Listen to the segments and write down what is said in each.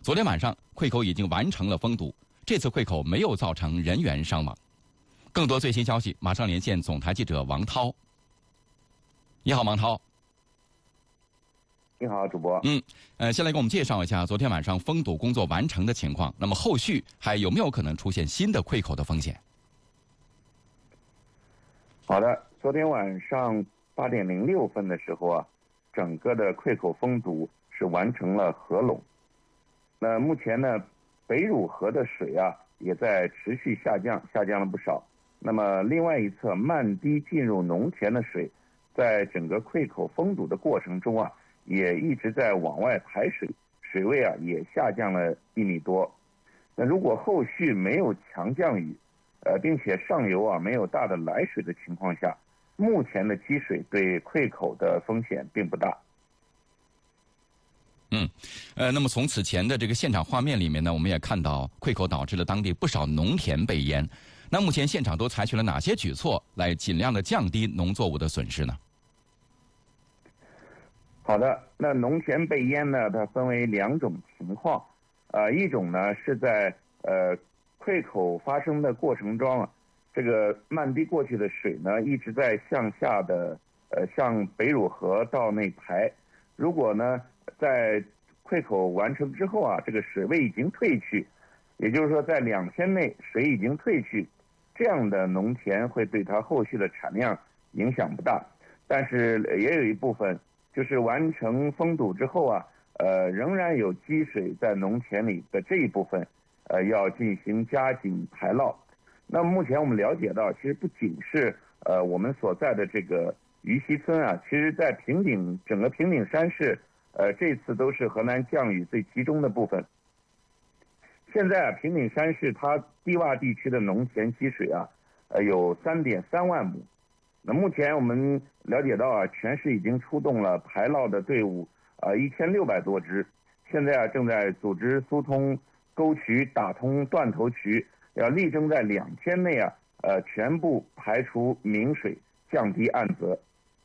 昨天晚上溃口已经完成了封堵，这次溃口没有造成人员伤亡。更多最新消息，马上连线总台记者王涛。你好，王涛。 你好，主播。 先来给我们介绍一下昨天晚上封堵工作完成的情况。那么后续还有没有可能出现新的溃口的风险？ 好的，昨天晚上8点06分的时候啊，整个的溃口封堵是完成了合拢。那目前呢，北汝河的水啊也在持续下降，下降了不少。那么另外一侧漫堤进入农田的水，在整个溃口封堵的过程中啊，也一直在往外排水，水位啊也下降了1米多。那如果后续没有强降雨，并且上游啊没有大的来水的情况下，目前的积水对溃口的风险并不大。 那么从此前的这个现场画面里面呢，我们也看到溃口导致了当地不少农田被淹。那目前现场都采取了哪些举措来尽量的降低农作物的损失呢？ 好的，那农田被淹呢，它分为2种情况。一种呢是在溃口发生的过程中啊，这个漫堤过去的水呢一直在向下的向北汝河道内排。如果呢在溃口完成之后啊，这个水位已经退去，也就是说在2天内水已经退去，这样的农田会对它后续的产量影响不大。但是也有一部分就是完成封堵之后啊，仍然有积水在农田里的这一部分，要进行加紧排涝。那目前我们了解到，其实不仅是我们所在的这个鱼溪村啊，其实在整个平顶山市，这次都是河南降雨最集中的部分。现在啊，平顶山市它低洼地区的农田积水啊，有3.3万亩。那目前我们了解到啊，全市已经出动了排涝的队伍1600多支，现在啊正在组织疏通沟渠、打通断头渠，要力争在2天内啊全部排除明水，降低暗责。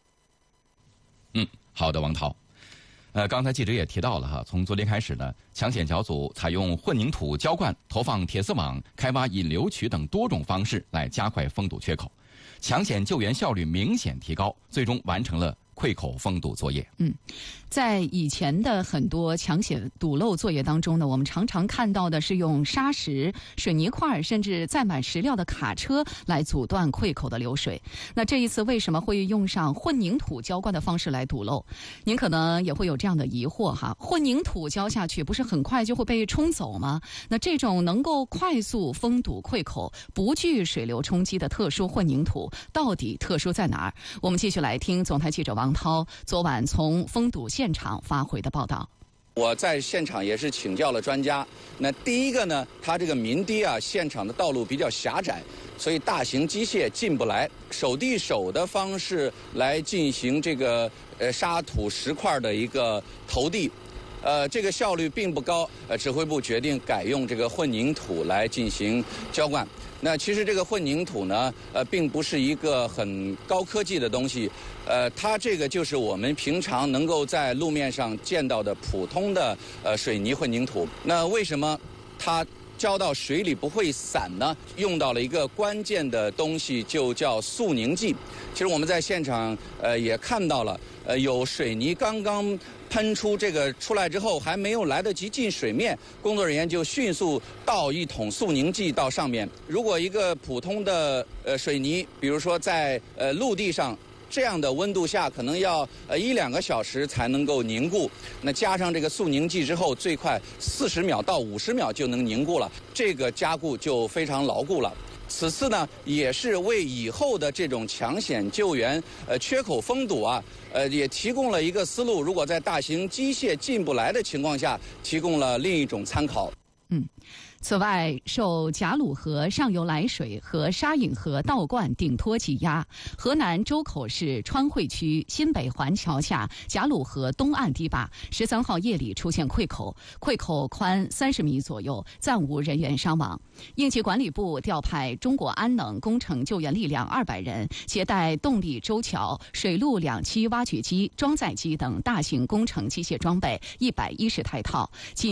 好的，王涛。刚才记者也提到了哈，从昨天开始呢，抢险小组采用混凝土浇灌、投放铁丝网、开挖引流渠等多种方式来加快封堵缺口，抢险救援效率明显提高，最终完成了溃口封堵作业。 在以前的很多抢险堵漏作业当中呢，我们常常看到的是用沙石、水泥块甚至载满石料的卡车来阻断溃口的流水。那这一次为什么会用上混凝土浇灌的方式来堵漏？您可能也会有这样的疑惑哈，混凝土浇下去不是很快就会被冲走吗？那这种能够快速封堵溃口、不惧水流冲击的特殊混凝土到底特殊在哪儿？我们继续来听总台记者王涛昨晚从封堵现场发回的报道。 我在现场也是请教了专家。那第一个呢，它这个民堤啊，现场的道路比较狭窄，所以大型机械进不来，手递手的方式来进行这个沙土石块的一个投递。这个效率并不高，指挥部决定改用这个混凝土来进行浇灌。那其实这个混凝土呢，并不是一个很高科技的东西，它这个就是我们平常能够在路面上见到的普通的水泥混凝土。那为什么它浇到水里不会散呢？用到了一个关键的东西，就叫速凝剂。其实我们在现场也看到了，有水泥刚刚喷出这个出来之后，还没有来得及进水面，工作人员就迅速倒1桶速凝剂到上面。如果一个普通的水泥，比如说在陆地上，这样的温度下可能要1-2个小时才能够凝固，那加上这个速凝剂之后，最快40秒到50秒就能凝固了，这个加固就非常牢固了。此次呢，也是为以后的这种抢险救援缺口封堵啊，也提供了一个思路。如果在大型机械进不来的情况下，提供了另一种参考。 此外，受贾鲁河上游来水和沙引河倒灌顶托挤压，河南周口市川汇区新北环桥下贾鲁河东岸堤坝13号夜里出现溃口，溃口宽30米左右，暂无人员伤亡。应急管理部调派中国安能工程救援力量200人，携带动力周桥、水陆两栖挖掘机、装载机等大型工程机械装备110台套。